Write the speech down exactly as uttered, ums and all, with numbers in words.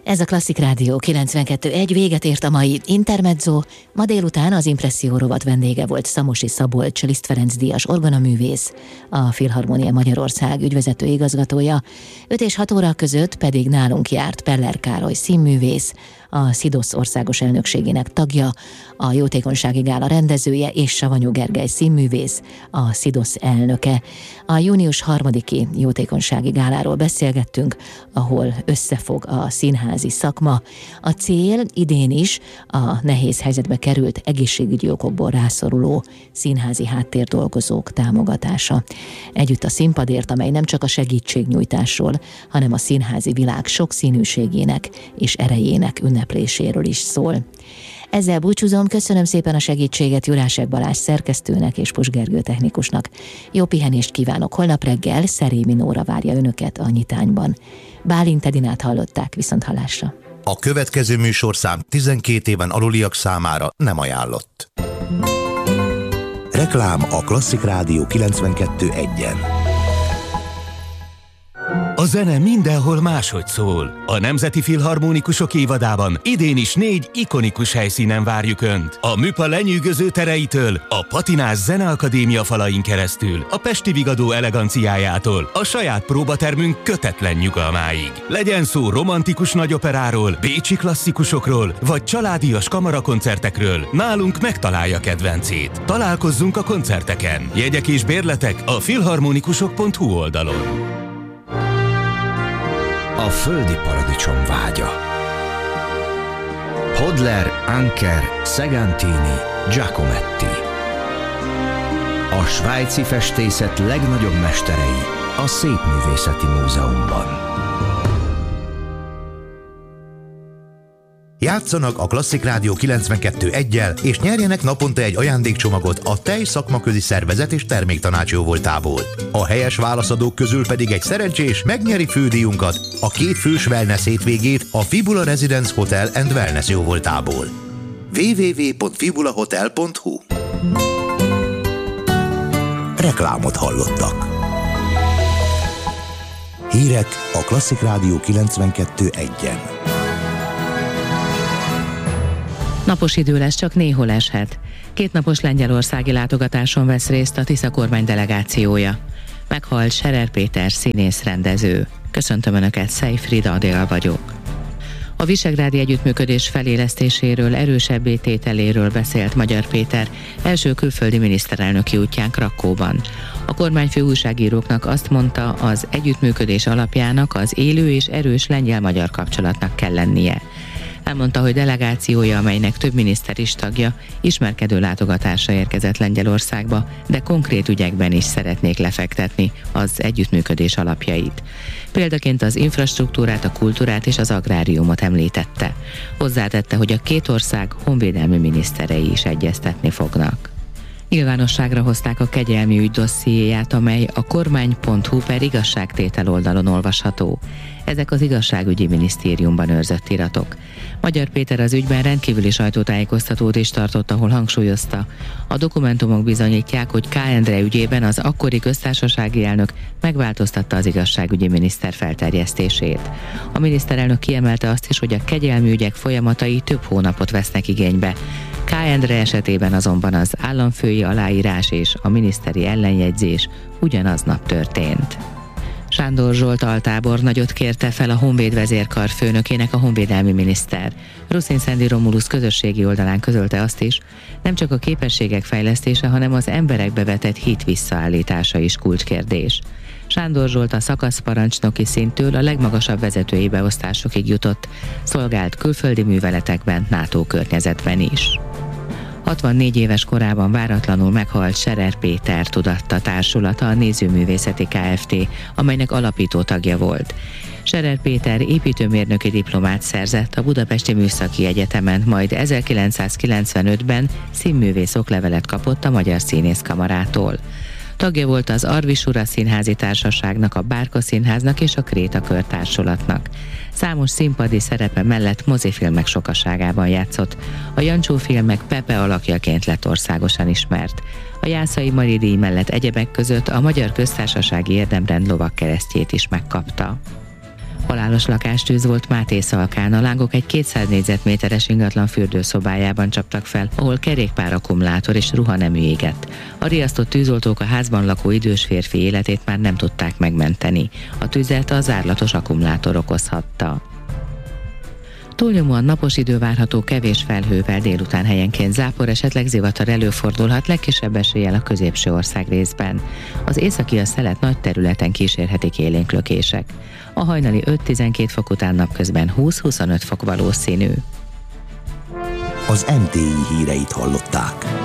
Ez a Klasszik Rádió kilencvenkettő egy, véget ért a mai Intermezzo. Ma délután az Impresszió rovat vendége volt Szamosi Szabolcs, Liszt Ferenc díjas orgonaművész, a Filharmonia Magyarország ügyvezető igazgatója. öt és hat óra között pedig nálunk járt Peller Károly színművész, a szidosz országos elnökségének tagja, a Jótékonysági Gála rendezője, és Savanyú Gergely színművész, a szidosz elnöke. A június harmadiki Jótékonysági Gáláról beszélgettünk, ahol összefog a színházi szakma. A cél idén is a nehéz helyzetbe került, egészségügyi okokból rászoruló színházi háttérdolgozók támogatása. Együtt a színpadért, amely nem csak a segítségnyújtásról, hanem a színházi világ sokszínűségének és erejének ünnepléséről is szól. Ezzel búcsúzom, köszönöm szépen a segítséget Jurásek Balázs szerkesztőnek és Pus Gergő technikusnak. Jó pihenést kívánok, holnap reggel Szerémi Nóra várja önöket a Nyitányban. Bálint Edinát hallották, viszont hallásra. A következő műsorszám tizenkét éven aluliak számára nem ajánlott. Reklám a Klasszik Rádió kilencvenkettő egyen. A zene mindenhol máshogy szól. A Nemzeti Filharmonikusok évadában idén is négy ikonikus helyszínen várjuk Önt. A Műpa lenyűgöző tereitől, a Patinás Zeneakadémia falain keresztül, a Pesti Vigadó eleganciájától, a saját próbatermünk kötetlen nyugalmáig. Legyen szó romantikus nagyoperáról, bécsi klasszikusokról, vagy családias kamarakoncertekről, nálunk megtalálja kedvencét. Találkozzunk a koncerteken. Jegyek és bérletek a filharmonikusok pont hu oldalon. A földi paradicsom vágya. Hodler, Anker, Segantini, Giacometti. A svájci festészet legnagyobb mesterei a Szépművészeti Múzeumban. Játszanak a Klasszik Rádió kilencvenkettő egyel, és nyerjenek naponta egy ajándékcsomagot a Tej szakmaközi szervezet és terméktanács jóvoltából. A helyes válaszadók közül pedig egy szerencsés megnyeri fődíjunkat, a két fős wellness hétvégét a Fibula Residence Hotel and Wellness jóvoltából. double-u double-u double-u pont fibula hotel pont hu Reklámot hallottak. Hírek a Klasszik Rádió kilencvenkettő egyen. Napos idő lesz, csak néhol eshet. Kétnapos lengyelországi látogatáson vesz részt a Tisza kormány delegációja. Meghalt Scherer Péter színész rendező. Köszöntöm Önöket, Szej Frida Adél vagyok. A visegrádi együttműködés felélesztéséről, erősebbé tételéről beszélt Magyar Péter első külföldi miniszterelnöki útján Krakkóban. A kormányfő újságíróknak azt mondta, az együttműködés alapjának az élő és erős lengyel-magyar kapcsolatnak kell lennie. Elmondta, hogy delegációja, amelynek több miniszter is tagja, ismerkedő látogatásra érkezett Lengyelországba, de konkrét ügyekben is szeretnék lefektetni az együttműködés alapjait. Példaként az infrastruktúrát, a kultúrát és az agráriumot említette. Hozzátette, hogy a két ország honvédelmi miniszterei is egyeztetni fognak. Nyilvánosságra hozták a kegyelmi ügy dossziéját, amely a kormány pont hu per igazságtétel oldalon olvasható. Ezek az igazságügyi minisztériumban őrzött iratok. Magyar Péter az ügyben rendkívüli sajtótájékoztatót is tartott, ahol hangsúlyozta, a dokumentumok bizonyítják, hogy K. Endre ügyében az akkori köztársasági elnök megváltoztatta az igazságügyi miniszter felterjesztését. A miniszterelnök kiemelte azt is, hogy a kegyelmi ügyek folyamatai több hónapot vesznek igénybe. K. Endre esetében azonban az államfői aláírás és a miniszteri ellenjegyzés ugyanaznap történt. Sándor Zsolt altábornagyot kérte fel a Honvéd vezérkar főnökének a honvédelmi miniszter. Ruszin-Szendi Romulusz közösségi oldalán közölte azt is, nem csak a képességek fejlesztése, hanem az emberekbe vetett hit visszaállítása is kulcskérdés. Sándor Zsolt a szakaszparancsnoki szinttől a legmagasabb vezetői beosztásokig jutott, szolgált külföldi műveletekben, NATO környezetben is. hatvannégy éves korában váratlanul meghalt Scherer Péter tudatta társulata, a Nézőművészeti Kft., amelynek alapító tagja volt. Scherer Péter építőmérnöki diplomát szerzett a Budapesti Műszaki Egyetemen, majd ezerkilencszázkilencvenötben színművész oklevelet kapott a Magyar Színészkamarától. Tagja volt az Arvis Ura Színházi Társaságnak, a Bárka Színháznak és a Kréta Kör Társulatnak. Számos színpadi szerepe mellett mozifilmek sokaságában játszott. A Jancsó filmek Pepe alakjaként lett országosan ismert. A Jászai Mari díj mellett egyebek között a Magyar Köztársasági Érdemrend lovagkeresztjét is megkapta. Halálos lakástűz volt Mátészalkán, a lángok egy kétszáz négyzetméteres ingatlan fürdőszobájában csaptak fel, ahol kerékpár akkumulátor és ruhanemű égett. A riasztott tűzoltók a házban lakó idős férfi életét már nem tudták megmenteni. A tüzet a zárlatos akkumulátor okozhatta. Túlnyomóan napos idő várható, kevés felhővel, délután helyenként zápor, esetleg zivatar előfordulhat, legkisebb eséllyel a középső ország részben. Az északi a szelet nagy területen kísérhetik élénk lökések. A hajnali öt-tizenkét fok után napközben húsz-huszonöt fok valószínű. Az em té i híreit hallották.